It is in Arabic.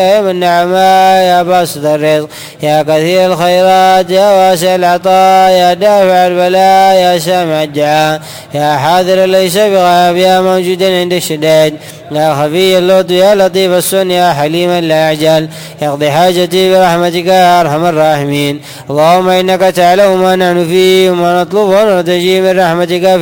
يا من النعماء يا باسط الرزق يا كثير الخيرات يا واسع العطاء يا دافع البلاء يا سامع الدعاء يا حاضر ليس بغائب يا موجودا عند الشدائد يا خفي اللطف يا لطيف السن يا حليما لا يعجل اقضي حاجتي برحمتك يا ارحم الراحمين. اللهم انك تعلم ما نحن فيه وما نطلب ونرتجي من رحمتك